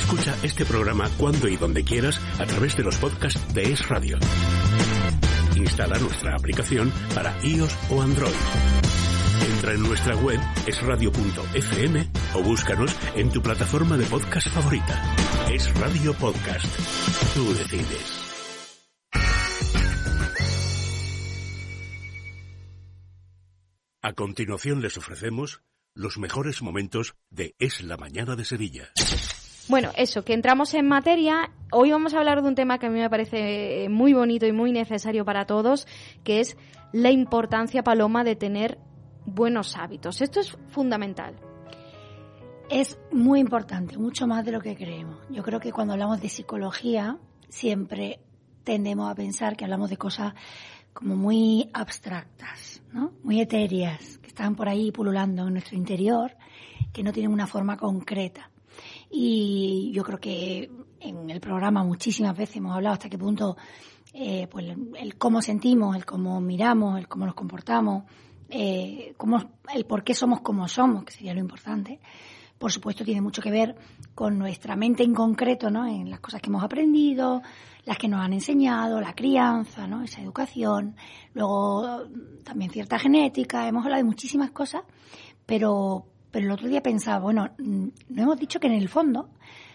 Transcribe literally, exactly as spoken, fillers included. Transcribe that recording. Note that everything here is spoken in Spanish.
Escucha este programa cuando y donde quieras a través de los podcasts de Es Radio. Instala nuestra aplicación para iOS o Android. Entra en nuestra web es radio punto efe eme o búscanos en tu plataforma de podcast favorita. Es Radio Podcast. Tú decides. A continuación les ofrecemos los mejores momentos de Es la Mañana de Sevilla. Bueno, eso, que entramos en materia. Hoy vamos a hablar de un tema que a mí me parece muy bonito y muy necesario para todos, que es la importancia, Paloma, de tener buenos hábitos. Esto es fundamental. Es muy importante, mucho más de lo que creemos. Yo creo que cuando hablamos de psicología siempre tendemos a pensar que hablamos de cosas como muy abstractas, ¿no? Muy etéreas, que están por ahí pululando en nuestro interior, que no tienen una forma concreta. Y yo creo que en el programa muchísimas veces hemos hablado hasta qué punto eh, pues el, el cómo sentimos, el cómo miramos, el cómo nos comportamos, eh, cómo, el por qué somos como somos, que sería lo importante. Por supuesto tiene mucho que ver con nuestra mente en concreto, ¿no? En las cosas que hemos aprendido, las que nos han enseñado, la crianza, ¿no? Esa educación, luego también cierta genética. Hemos hablado de muchísimas cosas, pero, pero el otro día pensaba, bueno, no hemos dicho que en el fondo